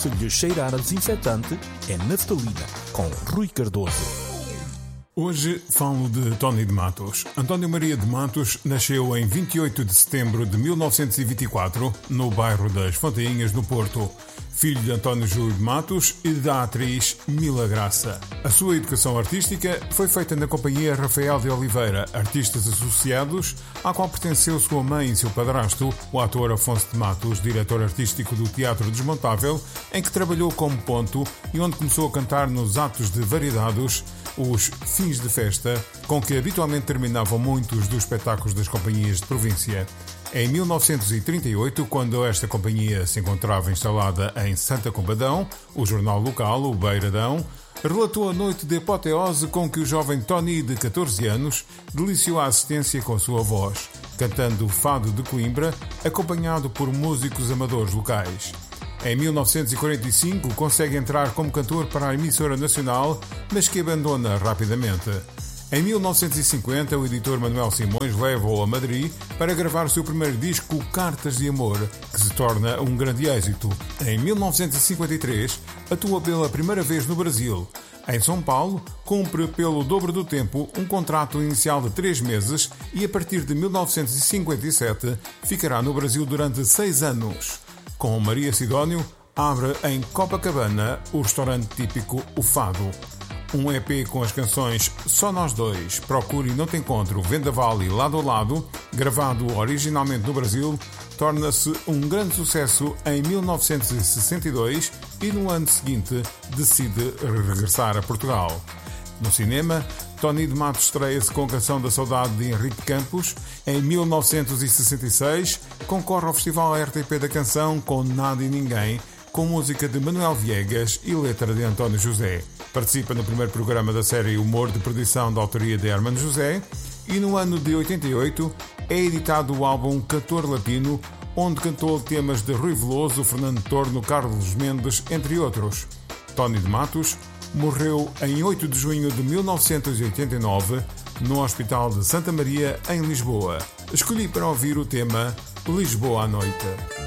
Se lhe cheirar a desinfetante, é naftalina, com Rui Cardoso. Hoje falo de Tony de Matos. António Maria de Matos nasceu em 28 de setembro de 1924, no bairro das Fontainhas, no Porto. Filho de António Júlio de Matos e da atriz Mila Graça. A sua educação artística foi feita na Companhia Rafael de Oliveira, Artistas Associados, à qual pertenceu sua mãe e seu padrasto, o ator Afonso de Matos, diretor artístico do Teatro Desmontável, em que trabalhou como ponto e onde começou a cantar nos atos de variedades, os fins de festa, com que habitualmente terminavam muitos dos espetáculos das companhias de província. Em 1938, quando esta companhia se encontrava instalada em Santa Combadão, o jornal local, o Beiradão, relatou a noite de apoteose com que o jovem Tony, de 14 anos, deliciou a assistência com a sua voz, cantando o Fado de Coimbra, acompanhado por músicos amadores locais. Em 1945, consegue entrar como cantor para a emissora nacional, mas que abandona rapidamente. Em 1950, o editor Manuel Simões leva-o a Madrid para gravar o seu primeiro disco, Cartas de Amor, que se torna um grande êxito. Em 1953, atua pela primeira vez no Brasil. Em São Paulo, cumpre pelo dobro do tempo um contrato inicial de 3 meses e, a partir de 1957, ficará no Brasil durante 6 anos. Com Maria Sidónio, abre em Copacabana o restaurante típico O Fado. Um EP com as canções Só Nós Dois, Procure e Não Te Encontro, Vendaval e Lado a Lado, gravado originalmente no Brasil, torna-se um grande sucesso em 1962 e no ano seguinte decide regressar a Portugal. No cinema, Tony de Matos estreia-se com a Canção da Saudade de Henrique Campos. Em 1966, concorre ao Festival RTP da Canção com Nada e Ninguém, com música de Manuel Viegas e letra de António José. Participa no primeiro programa da série Humor de Perdição, da autoria de Hermano José, e no ano de 88 é editado o álbum Cantor Latino, onde cantou temas de Rui Veloso, Fernando Torno, Carlos Mendes, entre outros. Tony de Matos morreu em 8 de junho de 1989 no Hospital de Santa Maria, em Lisboa. Escolhi para ouvir o tema Lisboa à Noite.